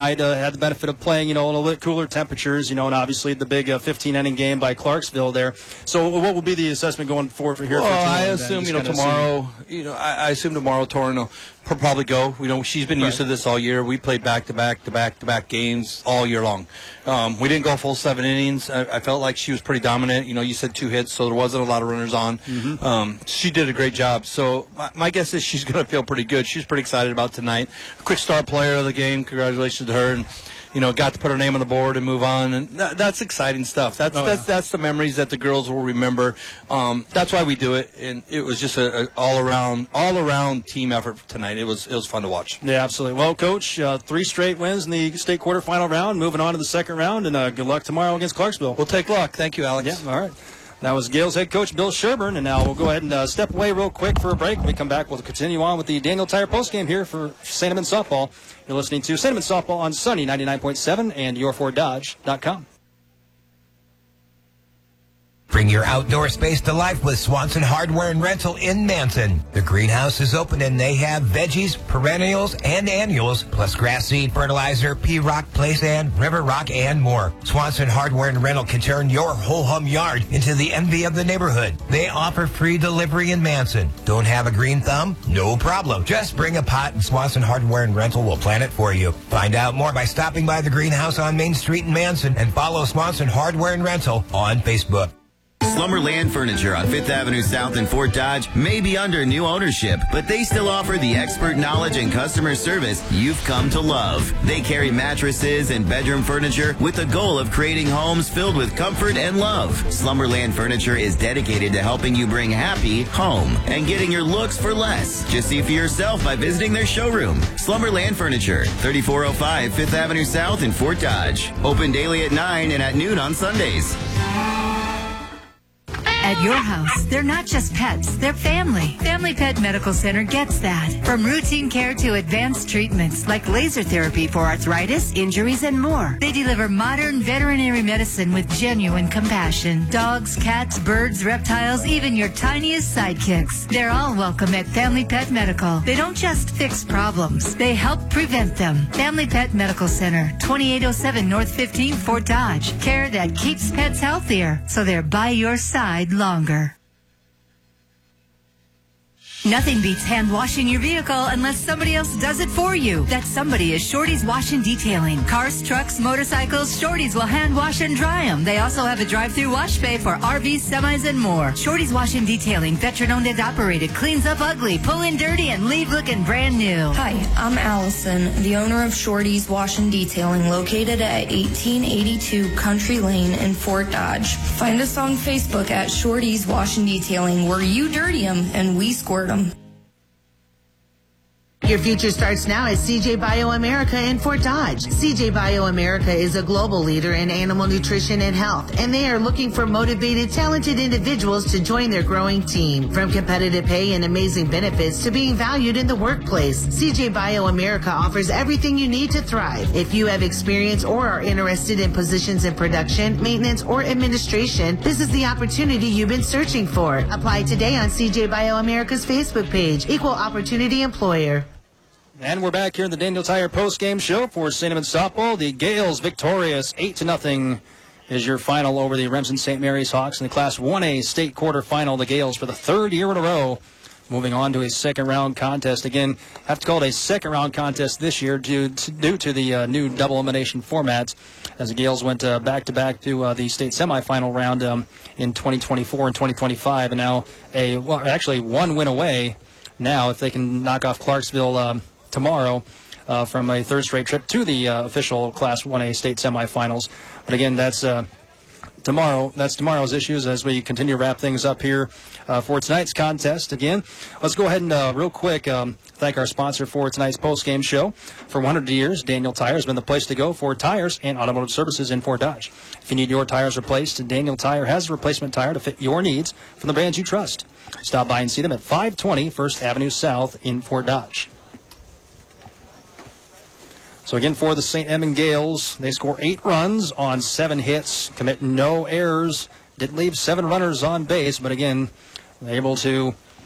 tonight had the benefit of playing, a little bit cooler temperatures, and obviously the big 15-inning game by Clarksville there. So what will be the assessment going forward for here? Well, I assume, tomorrow, I assume tomorrow Torrin will probably go. She's been used to this all year. We played back-to-back games all year long. We didn't go full 7 innings. I felt like she was pretty dominant. You said 2 hits, so there wasn't a lot of runners on. Mm-hmm. She did a great job. So my guess is she's going to feel pretty good. She's pretty excited about tonight. A quick start player of the game. Congratulations to her. And got to put her name on the board and move on, and that's exciting stuff. That's the memories that the girls will remember. That's why we do it, and it was just a all around team effort tonight. It was fun to watch. Yeah, absolutely. Well, Coach, 3 straight wins in the state quarterfinal round. Moving on to the second round, and good luck tomorrow against Clarksville. We'll take luck. Thank you, Alex. Yeah, all right. That was Gales head coach Bill Sherburne, and now we'll go ahead and step away real quick for a break. When we come back, we'll continue on with the Daniel Tire postgame here for Sandeman Softball. You're listening to Sandeman Softball on Sunny 99.7 and yourforddodge.com. Bring your outdoor space to life with Swanson Hardware and Rental in Manson. The greenhouse is open and they have veggies, perennials, and annuals, plus grass seed, fertilizer, pea rock, play sand, river rock, and more. Swanson Hardware and Rental can turn your ho-hum yard into the envy of the neighborhood. They offer free delivery in Manson. Don't have a green thumb? No problem. Just bring a pot and Swanson Hardware and Rental will plant it for you. Find out more by stopping by the greenhouse on Main Street in Manson and follow Swanson Hardware and Rental on Facebook. Slumberland Furniture on 5th Avenue South in Fort Dodge may be under new ownership, but they still offer the expert knowledge and customer service you've come to love. They carry mattresses and bedroom furniture with the goal of creating homes filled with comfort and love. Slumberland Furniture is dedicated to helping you bring happy home and getting your looks for less. Just see for yourself by visiting their showroom. Slumberland Furniture, 3405 5th Avenue South in Fort Dodge. Open daily at 9 and at noon on Sundays. At your house, they're not just pets, they're family. Family Pet Medical Center gets that. From routine care to advanced treatments like laser therapy for arthritis, injuries, and more. They deliver modern veterinary medicine with genuine compassion. Dogs, cats, birds, reptiles, even your tiniest sidekicks. They're all welcome at Family Pet Medical. They don't just fix problems, they help prevent them. Family Pet Medical Center, 2807 North 15th, Fort Dodge. Care that keeps pets healthier, so they're by your side longer. Nothing beats hand washing your vehicle unless somebody else does it for you. That somebody is Shorty's Wash and Detailing. Cars, trucks, motorcycles, Shorty's will hand wash and dry them. They also have a drive-through wash bay for RVs, semis, and more. Shorty's Wash and Detailing, veteran-owned and operated, cleans up ugly, pull in dirty, and leave looking brand new. Hi, I'm Allison, the owner of Shorty's Wash and Detailing, located at 1882 Country Lane in Fort Dodge. Find us on Facebook at Shorty's Wash and Detailing, where you dirty them and we squirt them. Your future starts now at CJ Bioamerica in Fort Dodge. CJ Bioamerica is a global leader in animal nutrition and health, and they are looking for motivated, talented individuals to join their growing team. From competitive pay and amazing benefits to being valued in the workplace, CJ Bioamerica offers everything you need to thrive. If you have experience or are interested in positions in production, maintenance, or administration, this is the opportunity you've been searching for. Apply today on CJ Bioamerica's Facebook page, Equal Opportunity Employer. And we're back here in the Daniel Tire post-game show for Sandeman Softball. The Gales victorious 8-0 is your final over the Remsen St. Mary's Hawks in the Class 1A state quarterfinal. The Gales for the third year in a row moving on to a second-round contest. Again, have to call it a second-round contest this year due to the new double elimination formats, as the Gales went back-to-back to the state semifinal round in 2024 and 2025, and now actually one win away now if they can knock off Clarksville tomorrow from a third straight trip to the official Class 1A state semifinals. But again, that's tomorrow. That's tomorrow's issues as we continue to wrap things up here for tonight's contest. Again, let's go ahead and real quick thank our sponsor for tonight's post-game show. For 100 years, Daniel Tire has been the place to go for tires and automotive services in Fort Dodge. If you need your tires replaced, Daniel Tire has a replacement tire to fit your needs from the brands you trust. Stop by and see them at 520 1st Avenue South in Fort Dodge. So again, for the St. Edmund Gales, they score 8 runs on 7 hits, commit no errors, did leave 7 runners on base, but again, able to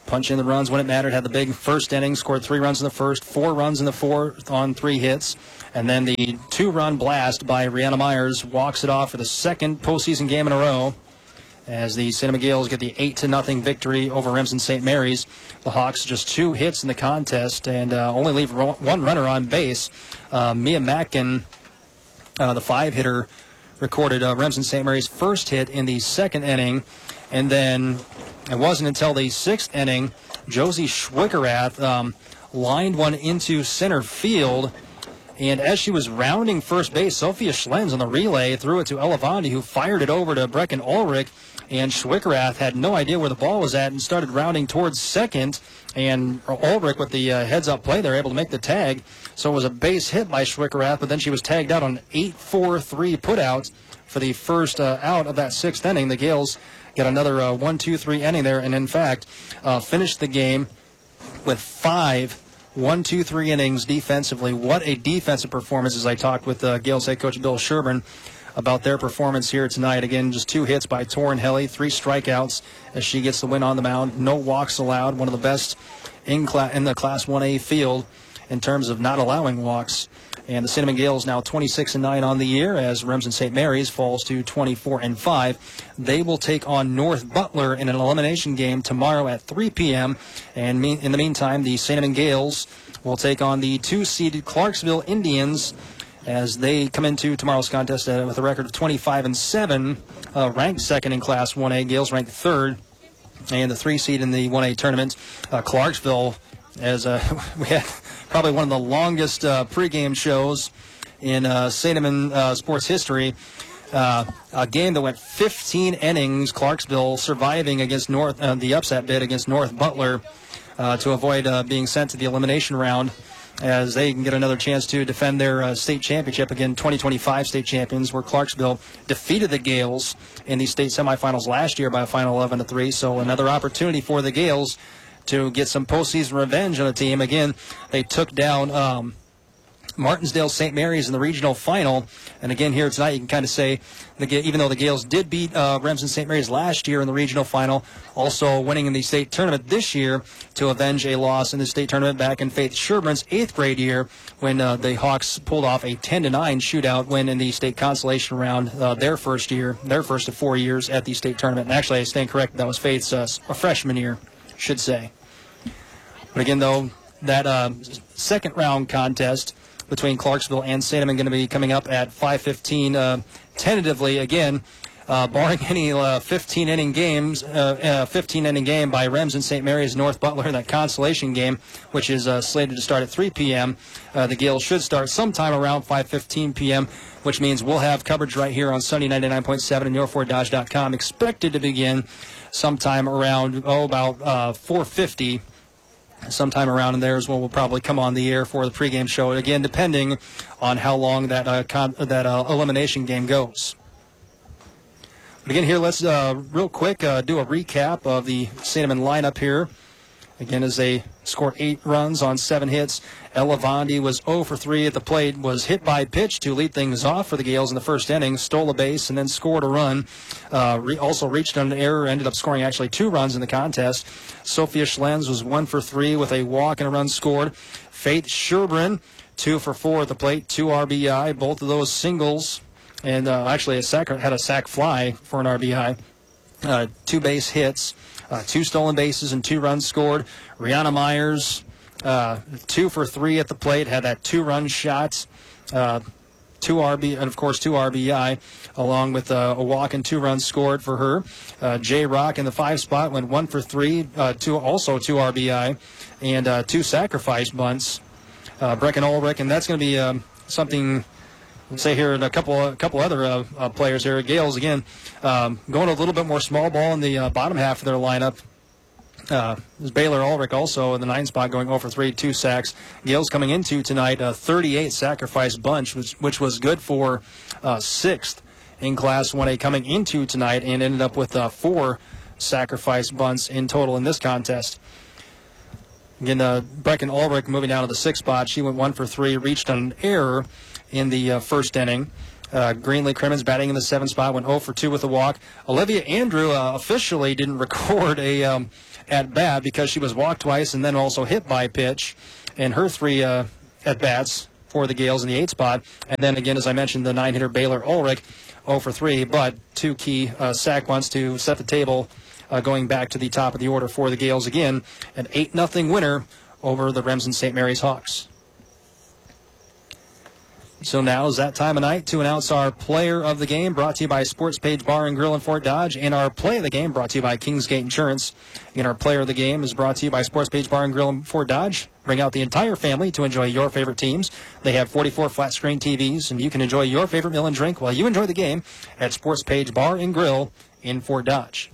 punch in the runs when it mattered, had the big first inning, scored 3 runs in the first, 4 runs in the fourth on 3 hits. And then the 2-run blast by Rihanna Myers walks it off for the second postseason game in a row as the St. Edmund Gales get the 8-0 victory over Remsen St. Mary's. The Hawks just 2 hits in the contest and only leave 1 runner on base. Mia Mackin, the 5-hitter, recorded Remsen St. Mary's first hit in the second inning. And then it wasn't until the 6th inning, Josie Schwickerath lined one into center field. And as she was rounding first base, Sophia Schlenz on the relay threw it to Ella Vondi, who fired it over to Brecken Ulrich. And Schwickerath had no idea where the ball was at and started rounding towards second. And Ulrich, with the heads-up play, they're able to make the tag. So it was a base hit by Schwickerath, but then she was tagged out on 8-4-3 putouts for the first out of that 6th inning. The Gales got another 1-2-3 inning there, and in fact, finished the game with 5 1-2-3 innings defensively. What a defensive performance, as I talked with Gales head coach Bill Sherburne about their performance here tonight. Again, just 2 hits by Torrin Helly, 3 strikeouts as she gets the win on the mound. No walks allowed, one of the best in the Class 1A field in terms of not allowing walks. And the St. Edmund Gales now 26-9 on the year as Remsen St. Mary's falls to 24-5. They will take on North Butler in an elimination game tomorrow at 3 p.m. And in the meantime, the St. Edmund Gales will take on the 2-seeded Clarksville Indians as they come into tomorrow's contest with a record of 25-7, ranked second in Class 1A. Gales ranked third, and the 3-seed in the 1A tournament. Clarksville, as we had probably one of the longest pregame shows in St. Edmund sports history. A game that went 15 innings. Clarksville surviving against the upset bid against North Butler to avoid being sent to the elimination round, as they can get another chance to defend their state championship. Again, 2025 state champions, where Clarksville defeated the Gales in the state semifinals last year by a final 11-3. So another opportunity for the Gales to get some postseason revenge on the team. Again, they took down Martinsdale St. Mary's in the regional final. And again, here tonight, you can kind of say, even though the Gales did beat Remsen St. Mary's last year in the regional final, also winning in the state tournament this year to avenge a loss in the state tournament back in Faith Sherburne's 8th grade year when the Hawks pulled off a 10-9 shootout win in the state consolation round their first of 4 years at the state tournament. And actually, I stand corrected, that was Faith's freshman year, should say. But again, though, that second round contest between Clarksville and St. Edmund going to be coming up at 5:15 tentatively. Again, barring any 15-inning games, 15-inning game by Remsen St. Mary's North Butler, that consolation game, which is slated to start at 3 p.m. The Gales should start sometime around 5:15 p.m., which means we'll have coverage right here on Sunday 99.7 and YourFordDodge.com, expected to begin sometime around, about 4:50. Sometime around in there is when we'll probably come on the air for the pregame show. Again, depending on how long that elimination game goes. But again, here, let's real quick do a recap of the St. Edmund lineup here. Again, as they scored 8 runs on 7 hits. Ella Vondi was 0 for 3 at the plate, was hit by pitch to lead things off for the Gales in the first inning, stole a base, and then scored a run. Also reached on an error, ended up scoring actually 2 runs in the contest. Sophia Schlenz was 1 for 3 with a walk and a run scored. Faith Sherburne, 2 for 4 at the plate, 2 RBI, both of those singles, and actually had a sac fly for an RBI. 2 base hits. 2 stolen bases and 2 runs scored. Rihanna Myers, 2 for 3 at the plate, had that 2-run shot, 2 RBI, and of course 2 RBI, along with a walk and 2 runs scored for her. J Rock in the 5 spot went 1 for 3, also 2 RBI, and 2 sacrifice bunts. Brecken Ulrich, and that's going to be something. Let's say here, and a couple other players here. Gales, again, going a little bit more small ball in the bottom half of their lineup. Baylor Ulrich also in the 9 spot going 0 for 3, 2 sacks. Gales coming into tonight a 38 sacrifice bunch, which was good for 6th in Class 1A coming into tonight, and ended up with 4 sacrifice bunts in total in this contest. Again, Brecken Ulrich moving down to the 6th spot. She went 1 for 3, reached on an error in the first inning. Greenlee Crimmins batting in the 7th spot, went 0 for 2 with a walk. Olivia Andrew officially didn't record a at-bat because she was walked twice and then also hit by pitch in her 3 at-bats for the Gales in the 8th spot. And then again, as I mentioned, the 9-hitter Baylor Ulrich, 0 for 3, but 2 key sack bunts to set the table going back to the top of the order for the Gales again. An 8-0 winner over the Remsen St. Mary's Hawks. So now is that time of night to announce our player of the game, brought to you by Sports Page Bar and Grill in Fort Dodge, and our play of the game, brought to you by Kingsgate Insurance. And our player of the game is brought to you by Sports Page Bar and Grill in Fort Dodge. Bring out the entire family to enjoy your favorite teams. They have 44 flat-screen TVs, and you can enjoy your favorite meal and drink while you enjoy the game at Sports Page Bar and Grill in Fort Dodge.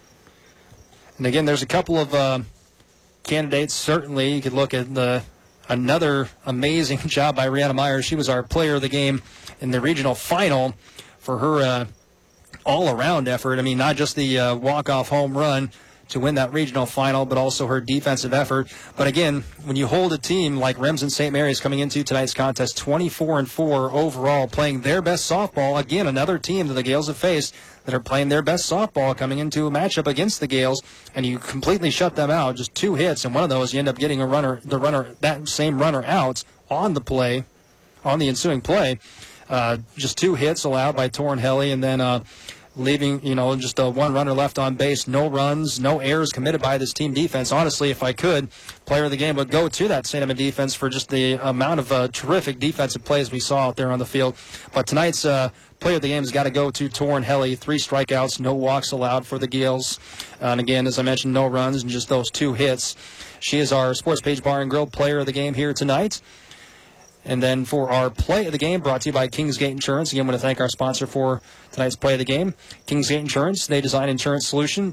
And again, there's a couple of candidates. Certainly, you could look at another amazing job by Rihanna Myers. She was our player of the game in the regional final for her all-around effort. I mean, not just the walk-off home run to win that regional final, but also her defensive effort. But again, when you hold a team like Remsen St. Mary's coming into tonight's contest, 24-4 overall, playing their best softball, again, another team that the Gales have faced that are playing their best softball coming into a matchup against the Gales, and you completely shut them out. Just 2 hits, and one of those you end up getting that same runner out on the play, on the ensuing play. Just 2 hits allowed by Torrin Helly, and then leaving, just 1 runner left on base, no runs, no errors committed by this team defense. Honestly, if I could, player of the game would go to that St. Edmund defense for just the amount of terrific defensive plays we saw out there on the field. But tonight's player of the game has got to go to Torrin Helly. 3 strikeouts, no walks allowed for the Gales. And again, as I mentioned, no runs and just those 2 hits. She is our Sports Page Bar and Grill player of the game here tonight. And then for our play of the game, brought to you by Kingsgate Insurance. Again, I want to thank our sponsor for tonight's play of the game, Kingsgate Insurance. They design insurance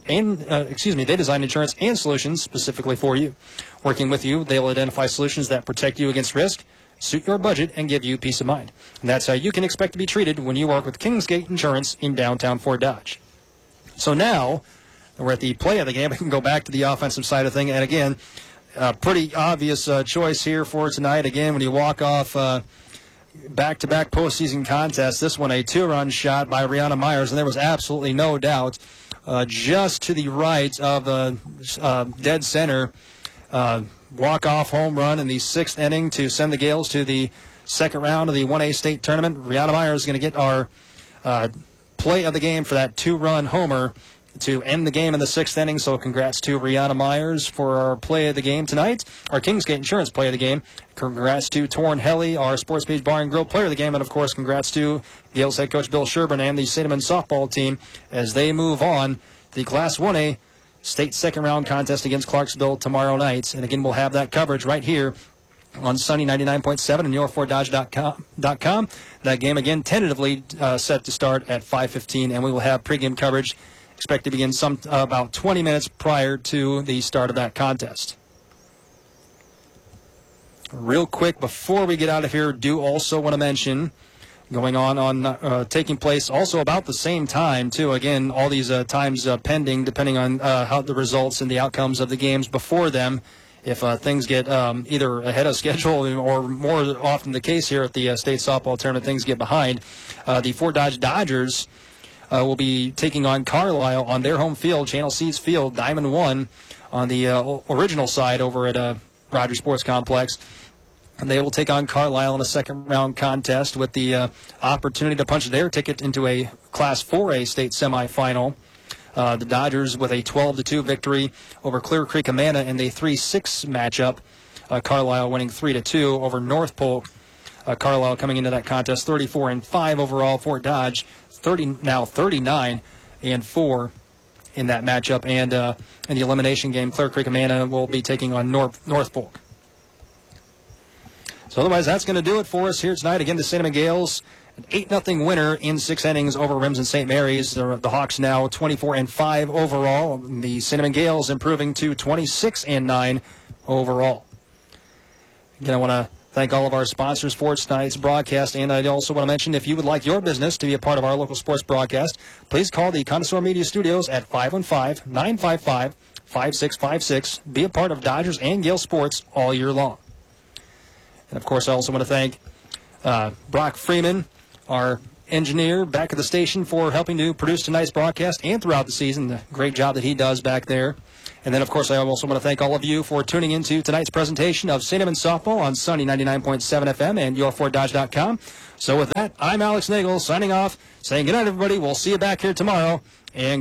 they design insurance and solutions specifically for you. Working with you, they will identify solutions that protect you against risk, suit your budget, and give you peace of mind. And that's how you can expect to be treated when you work with Kingsgate Insurance in downtown Fort Dodge. So now we're at the play of the game. We can go back to the offensive side of things. And again, pretty obvious choice here for tonight. Again, when you walk off back-to-back postseason contests, this one a 2-run shot by Rihanna Myers, and there was absolutely no doubt just to the right of the dead center walk-off home run in the 6th inning to send the Gales to the 2nd round of the 1A state tournament. Rihanna Myers is going to get our play of the game for that 2-run homer to end the game in the 6th inning. So congrats to Rihanna Myers for our play of the game tonight, our Kingsgate Insurance play of the game. Congrats to Torrin Helly, our Sports Page Bar and Grill player of the game. And, of course, congrats to Gales head coach Bill Sherburne and the St. Edmund softball team as they move on to the Class 1A state 2nd round contest against Clarksville tomorrow night. And, again, we'll have that coverage right here on Sunny 99.7 and YourFortDodge.com. That game, again, tentatively set to start at 5:15, and we will have pregame coverage expect to begin about 20 minutes prior to the start of that contest. Real quick, before we get out of here, do also want to mention going on taking place also about the same time, too. Again, all these times pending, depending on how the results and the outcomes of the games before them. If things get either ahead of schedule or more often the case here at the state softball tournament, things get behind. The Fort Dodge Dodgers will be taking on Carlisle on their home field, Channel Seas Field, Diamond 1, on the original side over at Rogers Sports Complex. And they will take on Carlisle in a 2nd round contest with the opportunity to punch their ticket into a Class 4A state semifinal. The Dodgers with a 12-2 victory over Clear Creek Amana in the 3-6 matchup. Carlisle winning 3-2 over North Polk. Carlisle coming into that contest 34-5 overall. Fort Dodge 39-4 in that matchup. And in the elimination game, Clear Creek Amana will be taking on North Polk. So otherwise, that's going to do it for us here tonight. Again, the St. Edmund Gales, an 8-0 winner in 6 innings over Remsen St. Mary's. The Hawks now 24-5 overall. The St. Edmund Gales improving to 26-9 overall. Again, I want to thank all of our sponsors for tonight's broadcast. And I also want to mention, if you would like your business to be a part of our local sports broadcast, please call the Connoisseur Media Studios at 515-955-5656. Be a part of Dodgers and Gale sports all year long. And, of course, I also want to thank Brock Freeman, our engineer back at the station for helping to produce tonight's broadcast and throughout the season. The great job that he does back there. And then, of course, I also want to thank all of you for tuning into tonight's presentation of St. Edmunds Softball on Sunny 99.7 FM and YourFortDodge.com. So with that, I'm Alex Nagel signing off, saying good night, everybody. We'll see you back here tomorrow. And